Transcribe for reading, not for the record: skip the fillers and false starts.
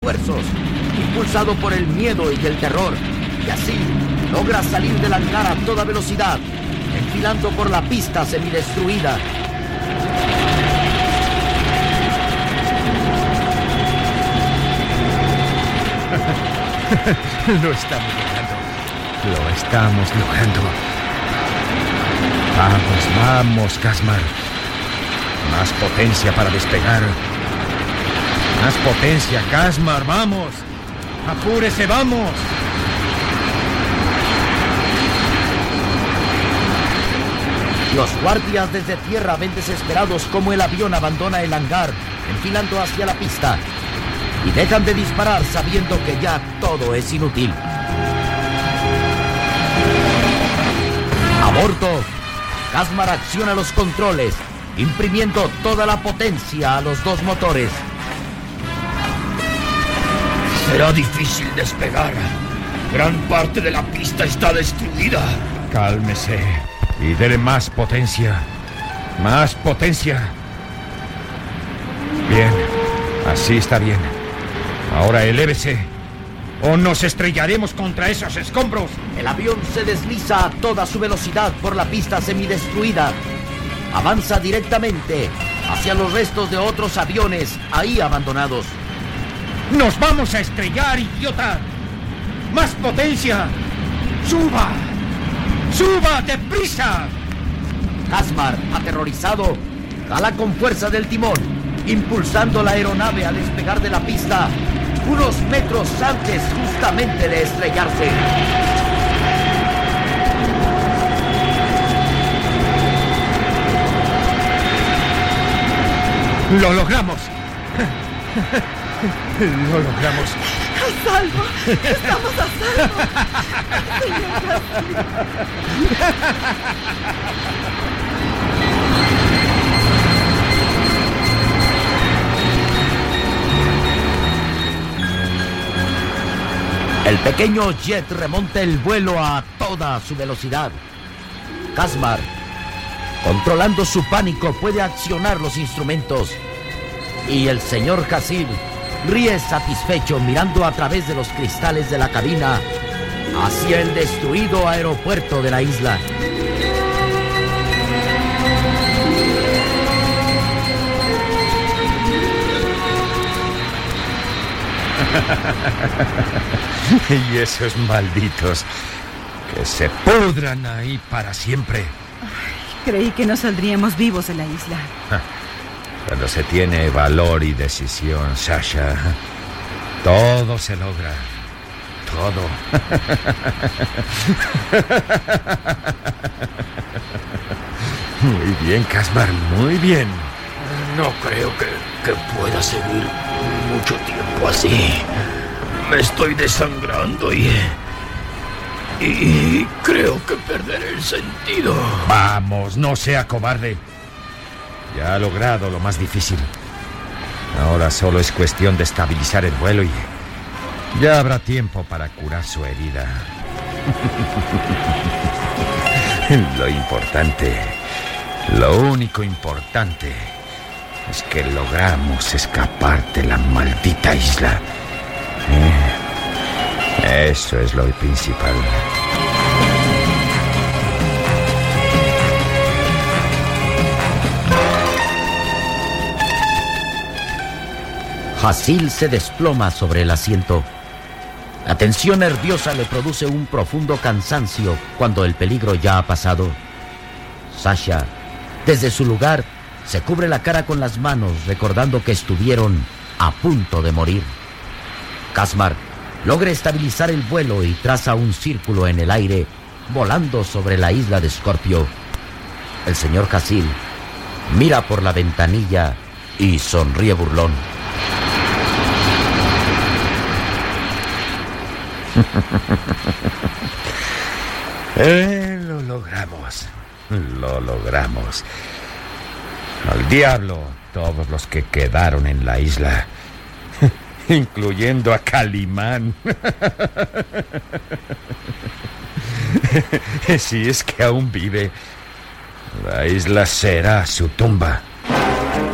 esfuerzos, impulsado por el miedo y el terror, y así logra salir del hangar a toda velocidad, enfilando por la pista semidestruida. Lo estamos logrando. Lo estamos logrando. Vamos, vamos, Kazmar. Más potencia para despegar. Más potencia, Kazmar, vamos. Apúrese, vamos. Los guardias desde tierra ven desesperados cómo el avión abandona el hangar, enfilando hacia la pista, y dejan de disparar sabiendo que ya todo es inútil. A bordo, Kazmar acciona los controles, imprimiendo toda la potencia a los dos motores. Será difícil despegar. Gran parte de la pista está destruida. Cálmese y dele más potencia. Más potencia. Bien, así está bien. Ahora elévese o nos estrellaremos contra esos escombros. El avión se desliza a toda su velocidad por la pista semidestruida. Avanza directamente hacia los restos de otros aviones ahí abandonados. ¡Nos vamos a estrellar, idiota! ¡Más potencia! ¡Suba! ¡Suba, deprisa! Kazmar, aterrorizado, jala con fuerza del timón, impulsando la aeronave a despegar de la pista unos metros antes justamente de estrellarse. ¡Lo logramos! ¡Lo logramos! ¡A salvo! ¡Estamos a salvo! Señor Casil. El pequeño jet remonta el vuelo a toda su velocidad. Kazmar, controlando su pánico, puede accionar los instrumentos. Y el señor Casil ríe satisfecho mirando a través de los cristales de la cabina hacia el destruido aeropuerto de la isla. Y esos malditos que se pudran ahí para siempre. Creí que no saldríamos vivos de la isla. Cuando se tiene valor y decisión, Sasha, todo se logra. Todo. Muy bien, Kazmar, muy bien. No creo que pueda seguir mucho tiempo así. Me estoy desangrando y creo que perderé el sentido. Vamos, no sea cobarde. Ya ha logrado lo más difícil. Ahora solo es cuestión de estabilizar el vuelo y ya habrá tiempo para curar su herida. Lo importante, lo único importante, es que logramos escapar de la maldita isla. Eso es lo principal. Casil se desploma sobre el asiento. La tensión nerviosa le produce un profundo cansancio cuando el peligro ya ha pasado. Sasha, desde su lugar, se cubre la cara con las manos, recordando que estuvieron a punto de morir. Kazmar logra estabilizar el vuelo y traza un círculo en el aire, volando sobre la isla de Scorpio. El señor Casil mira por la ventanilla y sonríe burlón. Lo logramos. Lo logramos. Al diablo todos los que quedaron en la isla, incluyendo a Calimán. Si es que aún vive, la isla será su tumba.